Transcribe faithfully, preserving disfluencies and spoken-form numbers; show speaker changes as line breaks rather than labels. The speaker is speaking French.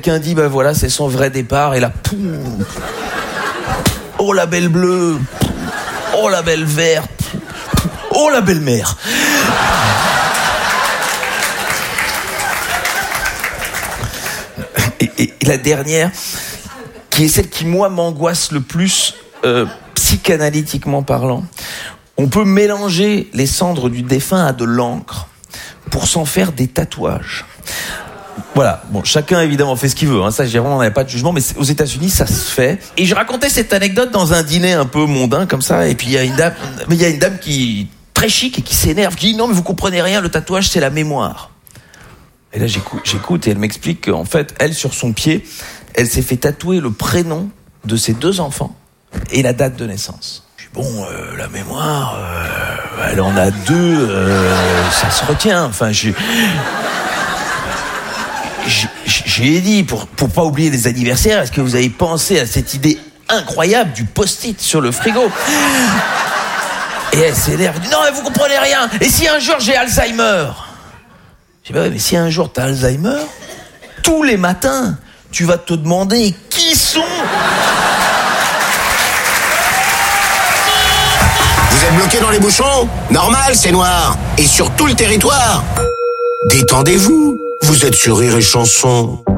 quelqu'un dit, ben voilà, c'est son vrai départ, et là, poum, oh la belle bleue, oh la belle verte, oh la belle mère. Et, et, et la dernière, qui est celle qui, moi, m'angoisse le plus, euh, psychanalytiquement parlant, on peut mélanger les cendres du défunt à de l'encre pour s'en faire des tatouages. Voilà, bon, chacun évidemment fait ce qu'il veut, hein. Ça, j'ai vraiment, on n'avait pas de jugement, mais aux États-Unis, ça se fait. Et je racontais cette anecdote dans un dîner un peu mondain comme ça, et puis il y a une dame, mais il y a une dame qui très chic et qui s'énerve, qui dit non mais vous comprenez rien, le tatouage c'est la mémoire. Et là j'écoute, j'écoute et elle m'explique qu'en fait, elle sur son pied, elle s'est fait tatouer le prénom de ses deux enfants et la date de naissance. Je dis bon, euh, la mémoire, euh, elle en a deux, euh, ça se retient. Enfin, je J'ai dit, pour, pour pas oublier les anniversaires, est-ce que vous avez pensé à cette idée incroyable du post-it sur le frigo? Et elle s'énerve, elle dit, non mais vous comprenez rien, et si un jour j'ai Alzheimer? Je dis, bah ouais, mais si un jour t'as Alzheimer, tous les matins, tu vas te demander qui sont...
Vous êtes bloqué dans les bouchons? Normal, c'est noir. Et sur tout le territoire. Détendez-vous. Vous êtes sur Rire et Chanson.